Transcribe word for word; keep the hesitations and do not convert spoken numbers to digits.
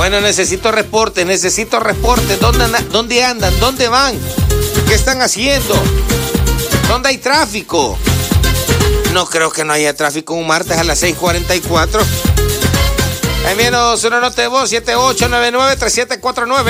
Bueno, necesito reportes, necesito reportes. ¿Dónde, andan, ¿Dónde andan? ¿Dónde van? ¿Qué están haciendo? ¿Dónde hay tráfico? No creo que no haya tráfico un martes a las seis cuarenta y cuatro. Envíenos una nota de voz siete ocho nueve nueve tres siete cuatro nueve.